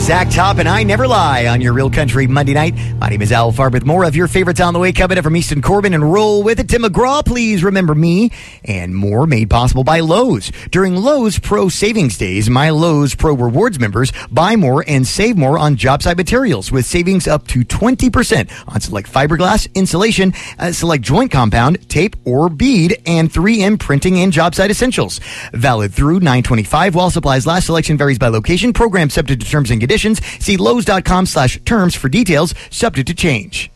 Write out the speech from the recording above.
Zach Top and I Never Lie on your Real Country Monday night. My name is Al Farb with more of your favorites on the way coming up from Easton Corbin, and roll with it. Tim McGraw, Please Remember Me, and more made possible by Lowe's. During Lowe's Pro Savings Days, my Lowe's Pro Rewards members buy more and save more on job site materials with savings up to 20% on select fiberglass, insulation, select joint compound, tape or bead, and 3M printing and job site essentials. Valid through 9/25 while supplies last. Selection varies by location. Program subject to terms and conditions. See Lowe's.com/terms for details. Subject to change.